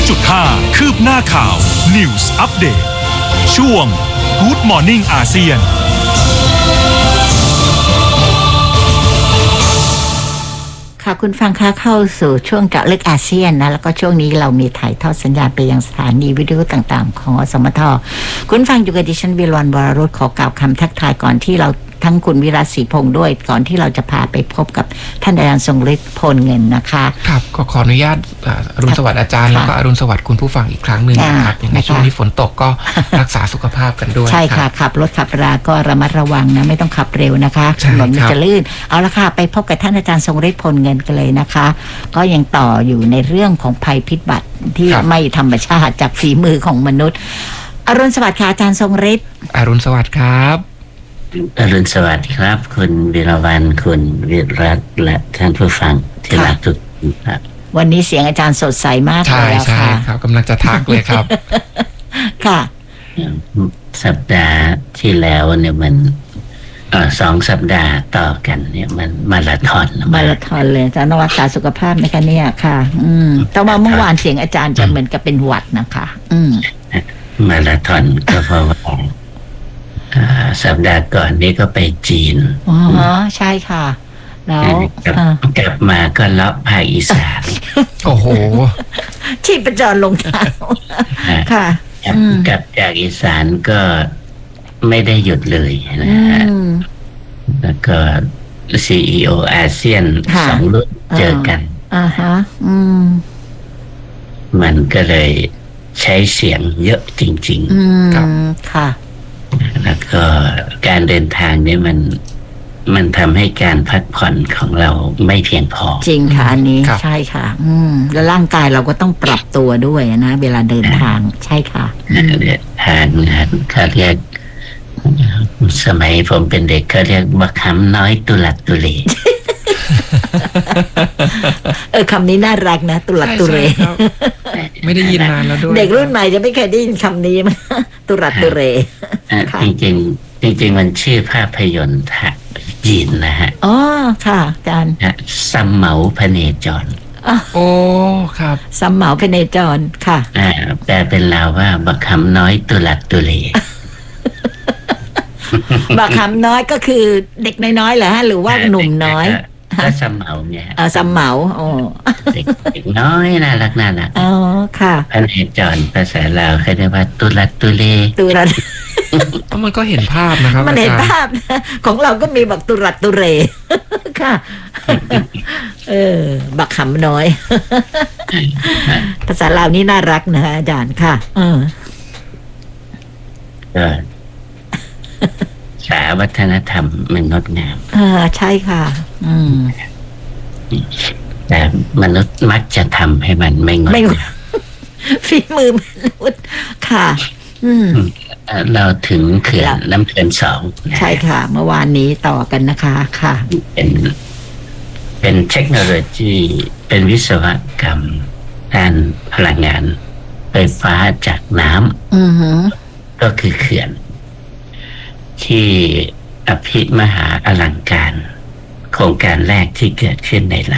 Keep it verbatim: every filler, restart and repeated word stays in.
จุดห้า คืบหน้าข่าว News Update ช่วง Good Morning อาเซียนค่ะคุณฟังคะเข้าสู่ช่วงเจาะลึกอาเซียนนะแล้วก็ช่วงนี้เรามีถ่ายทอดสัญญาณไปยังสถานีวิทยุต่างๆของอสมทคุณฟังอยู่กับดิฉันวิรวรรณวรรุตขอกล่าวคำทักทายก่อนที่เราทั้งคุณวิรัตศรีพงษ์ด้วยก่อนที่เราจะพาไปพบกับท่านอาจารย์ทรงฤทธิ์พลเงินนะคะครับก็ขออนุญาตอรุณสวัสดิ์อาจารย์แล้วก็อรุณสวัสดิ์คุณผู้ฟังอีกครั้งหนึ่งนะครับในช่วงนี้ฝนตกก็รักษาสุขภาพกันด้วยใช่ค่ะขับรถขับราก็ระมัดระวังนะไม่ต้องขับเร็วนะคะถนนมันจะลื่นเอาละค่ะไปพบกับท่านอาจารย์ทรงฤทธิ์พลเงินกันเลยนะคะก็ยังต่ออยู่ในเรื่องของภัยพิบัติที่ไม่ธรรมชาติจากฝีมือของมนุษย์อรุณสวัสดิ์ค่ะอาจารย์ทรงฤทธิ์อรุณสวัสดิ์ครับอรุณสวัสดิ์ครับคุณวิรวรรณคุณวิรัตและท่านผู้ฟังที่รักทุกท่านครับวันนี้เสียงอาจารย์สดใสมากเลยค่ะใช่ครับกำลังจะทักเลยครับค่ะสัปดาห์ที่แล้วเนี่ยมันเออสองสัปดาห์ต่อกันเนี่ยมันมาราธอนมาราธอนเลยอาจารย์รักษาสุขภาพไหมคะเนี่ยค่ะอืมแต่ว่าเมื่อวานเสียงอาจารย์จะเหมือนกับเป็นหวัดนะคะอืมมาราธอนก็เพราะว่าสัปดาห์ก่อนนี้ก็ไปจีนอ๋อใช่ค่ะแล้วกลับมาก็เลาะภาคอีสานโอ้โหที่ประจรลงเท้าค่ะกลับจากอีสานก็ไม่ได้หยุดเลยนะฮะแล้วก็ ซี อี โอ อาเซียนสองรุ่นเจอกันอ่าฮะอืมมันก็เลยใช้เสียงเยอะจริงๆครับค่ะแล้วก็การเดินทางนี่มันมันทำให้การพักผ่อนของเราไม่เพียงพอจริงค่ะอันนี้ใช่ค่ะอืมแล้วร่างกายเราก็ต้องปรับตัวด้วยนะเวลาเดินทางใช่ค่ะเดินทางนะเขาเรียกสมัยผมเป็นเด็กเขาเรียกบักคำน้อยตุลัดตุเลเออคำนี้น่ารักนะตุลัดตุเรไม่ได้ยินนานแล้วด้วยเด็กรุ่นใหม่จะไม่เคยได้ยินคำนี้มั้ยตุลัดตุเรจริงๆจริงๆมันชื่อภาพยนตร์จีนนะฮะอ๋อค่ะอาจารย์ซัมเหมาพเนจรโอ้ครับซัมเหมาพเนจรค่ะอ่าแต่เป็นลาวว่าบักคำน้อยตุลัดตุเลบักคำน้อยก็คือเด็กน้อยๆเหรอฮะหรือว่าหนุ่มน้อยก็ซัมเหมาเนี่ยเออซัมเหมาโอ้เด็กน้อยน่ารักน่ารักอ๋อค่ะพเนจรภาษาลาวเขาเรียกว่าตุลัดตุเลตุลัดมันก็เห็นภาพนะครับมันเห็นภาพของเราก็มีบักตุรัดตุเรค่ะเออบักขำน้อยภาษาลาวนี่น่ารักนะอาจารย์ค่ะเออเออสาวัฒนธรรมมันงดงามอ่าใช่ค่ะอืมแต่มนุษย์มักจะทำให้มันไม่งดงามฝีมือมนุษย์ค่ะอืมเราถึงเขื่อนน้ำเขื่อนสองใช่ค่ะเมื่อวานนี้ต่อกันนะคะค่ะเป็นเป็นเทคโนโลยีเป็นวิศวกรรมด้านพลังงานไฟฟ้าจากน้ำก็คือเขื่อนที่อภิมหาอลังการโครงการแรกที่เกิดขึ้นใน